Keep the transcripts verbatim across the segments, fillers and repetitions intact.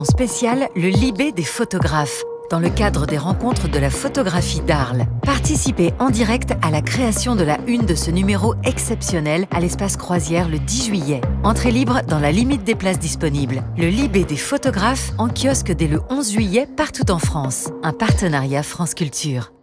En spécial, le Libé des photographes, dans le cadre des rencontres de la photographie d'Arles. Participez en direct à la création de la une de ce numéro exceptionnel à l'espace Croisière le dix juillet. Entrée libre dans la limite des places disponibles. Le Libé des photographes en kiosque dès le onze juillet partout en France. Un partenariat France Culture.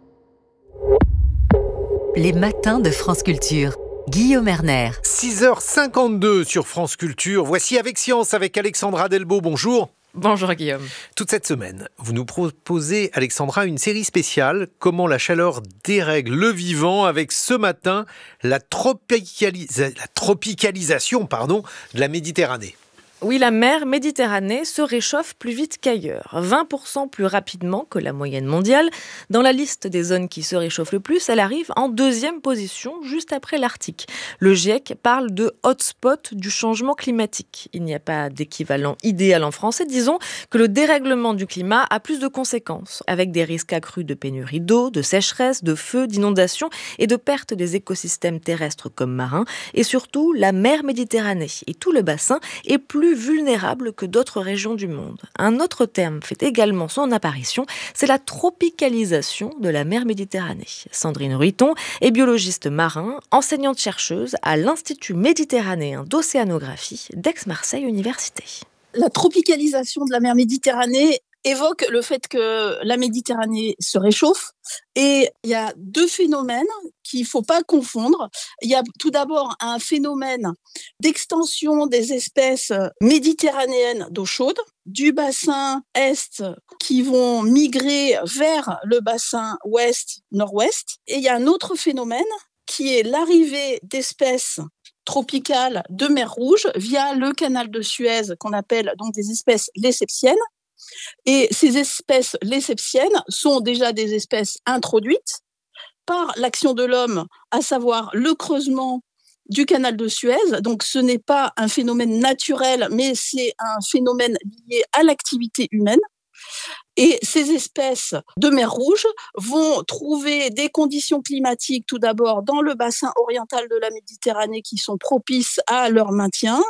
Les matins de France Culture. Guillaume Erner. six heures cinquante-deux sur France Culture. Voici Avec Science avec Alexandra Delbo. Bonjour. Bonjour Guillaume. Toute cette semaine, vous nous proposez, Alexandra, une série spéciale « Comment la chaleur dérègle le vivant » avec ce matin la, tropicalisa- la tropicalisation pardon, de la Méditerranée. Oui, la mer Méditerranée se réchauffe plus vite qu'ailleurs, vingt pour cent plus rapidement que la moyenne mondiale. Dans la liste des zones qui se réchauffent le plus, elle arrive en deuxième position, juste après l'Arctique. Le GIEC parle de hotspot du changement climatique. Il n'y a pas d'équivalent idéal en français. Disons que le dérèglement du climat a plus de conséquences, avec des risques accrus de pénurie d'eau, de sécheresse, de feux, d'inondations et de perte des écosystèmes terrestres comme marins. Et surtout, la mer Méditerranée et tout le bassin est plus vulnérable que d'autres régions du monde. Un autre terme fait également son apparition, c'est la tropicalisation de la mer Méditerranée. Sandrine Ruiton est biologiste marin, enseignante-chercheuse à l'Institut méditerranéen d'océanographie d'Aix-Marseille Université. La tropicalisation de la mer Méditerranée évoque le fait que la Méditerranée se réchauffe et il y a deux phénomènes qu'il ne faut pas confondre. Il y a tout d'abord un phénomène d'extension des espèces méditerranéennes d'eau chaude du bassin est qui vont migrer vers le bassin ouest-nord-ouest. Et il y a un autre phénomène qui est l'arrivée d'espèces tropicales de mer Rouge via le canal de Suez qu'on appelle donc des espèces lessepsiennes. Et ces espèces lessepsiennes sont déjà des espèces introduites par l'action de l'homme, à savoir le creusement du canal de Suez. Donc ce n'est pas un phénomène naturel, mais c'est un phénomène lié à l'activité humaine. Et ces espèces de mer Rouge vont trouver des conditions climatiques, tout d'abord dans le bassin oriental de la Méditerranée, qui sont propices à leur maintien.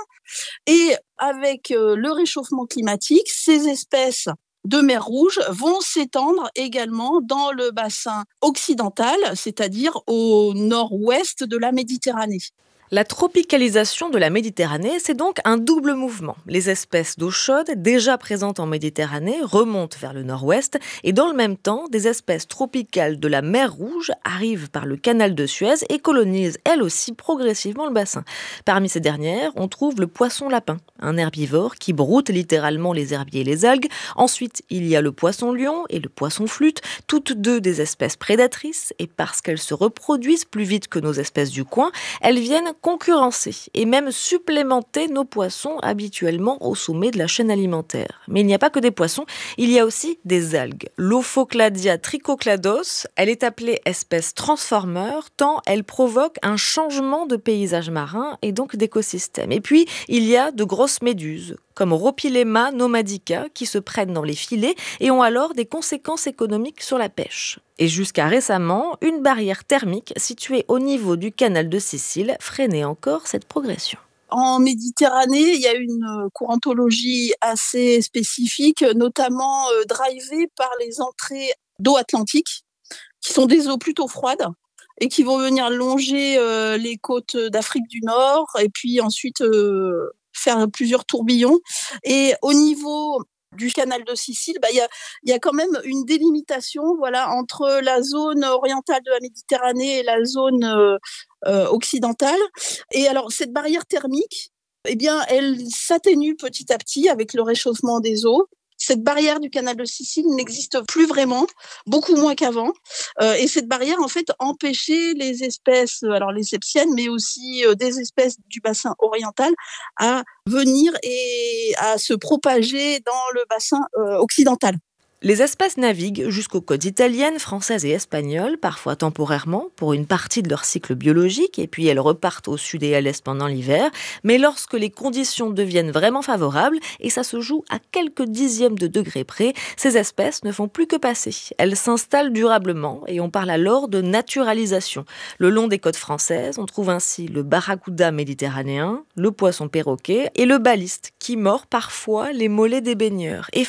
Et avec le réchauffement climatique, ces espèces de mer Rouge vont s'étendre également dans le bassin occidental, c'est-à-dire au nord-ouest de la Méditerranée. La tropicalisation de la Méditerranée, c'est donc un double mouvement. Les espèces d'eau chaude, déjà présentes en Méditerranée, remontent vers le nord-ouest et dans le même temps, des espèces tropicales de la mer Rouge arrivent par le canal de Suez et colonisent elles aussi progressivement le bassin. Parmi ces dernières, on trouve le poisson-lapin, un herbivore qui broute littéralement les herbiers et les algues. Ensuite, il y a le poisson-lion et le poisson-flûte, toutes deux des espèces prédatrices et parce qu'elles se reproduisent plus vite que nos espèces du coin, elles viennent concurrencer et même supplémenter nos poissons habituellement au sommet de la chaîne alimentaire. Mais il n'y a pas que des poissons, il y a aussi des algues. L'Ophocladia trichoclados, elle est appelée espèce transformeur tant elle provoque un changement de paysage marin et donc d'écosystème. Et puis, il y a de grosses méduses, comme Ropilema nomadica, qui se prennent dans les filets et ont alors des conséquences économiques sur la pêche. Et jusqu'à récemment, une barrière thermique située au niveau du canal de Sicile freinait encore cette progression. En Méditerranée, il y a une courantologie assez spécifique, notamment euh, drivée par les entrées d'eau atlantique, qui sont des eaux plutôt froides et qui vont venir longer euh, les côtes d'Afrique du Nord et puis ensuite euh, faire plusieurs tourbillons. Et au niveau du canal de Sicile, bah, y a, y a quand même une délimitation voilà, entre la zone orientale de la Méditerranée et la zone euh, euh, occidentale. Et alors, cette barrière thermique, eh bien, elle s'atténue petit à petit avec le réchauffement des eaux. Cette barrière du canal de Sicile n'existe plus vraiment, beaucoup moins qu'avant. Euh, et cette barrière, en fait, empêchait les espèces, alors les septiennes, mais aussi euh, des espèces du bassin oriental à venir et à se propager dans le bassin euh, occidental. Les espèces naviguent jusqu'aux côtes italiennes, françaises et espagnoles, parfois temporairement, pour une partie de leur cycle biologique, et puis elles repartent au sud et à l'est pendant l'hiver. Mais lorsque les conditions deviennent vraiment favorables, et ça se joue à quelques dixièmes de degrés près, ces espèces ne font plus que passer. Elles s'installent durablement, et on parle alors de naturalisation. Le long des côtes françaises, on trouve ainsi le barracuda méditerranéen, le poisson perroquet et le baliste, qui mord parfois les mollets des baigneurs. Et